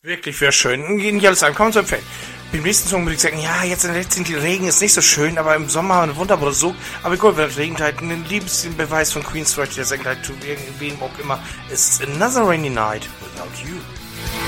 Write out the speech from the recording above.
Wirklich wäre schön. Nicht alles an, kann man so empfehlen. Beim nächsten Song würde ich sagen, ja, jetzt in der letzten Regen ist nicht so schön, aber im Sommer eine wunderbare Song. Aber gut, wenn es regnet halt, ein Liebesbeweis von Queen's Roach, der sagt halt zu irgendwem auch immer, it's another rainy night without you.